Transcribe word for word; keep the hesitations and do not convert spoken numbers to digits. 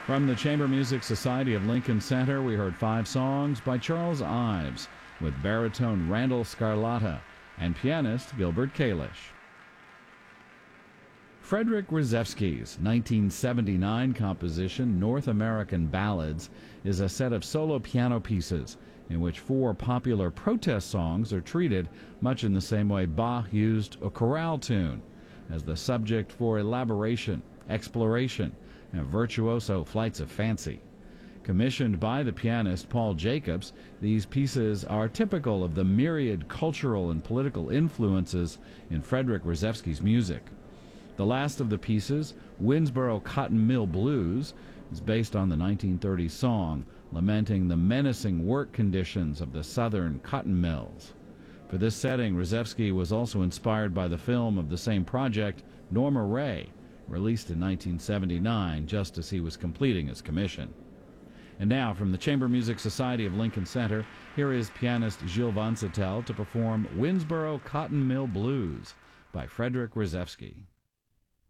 From the Chamber Music Society of Lincoln Center, we heard five songs by Charles Ives with baritone Randall Scarlatta and pianist Gilbert Kalish. Frederick Rzewski's nineteen seventy-nine composition North American Ballads is a set of solo piano pieces in which four popular protest songs are treated much in the same way Bach used a chorale tune, as the subject for elaboration, exploration, and virtuoso flights of fancy. Commissioned by the pianist Paul Jacobs, these pieces are typical of the myriad cultural and political influences in Frederick Rzewski's music. The last of the pieces, Winnsboro Cotton Mill Blues, is based on the nineteen thirties song lamenting the menacing work conditions of the southern cotton mills. For this setting, Rzewski was also inspired by the film of the same project, Norma Rae, released in nineteen seventy-nine, just as he was completing his commission. And now, from the Chamber Music Society of Lincoln Center, here is pianist Gilles Vansatel to perform Winnsboro Cotton Mill Blues by Frederick Rzewski.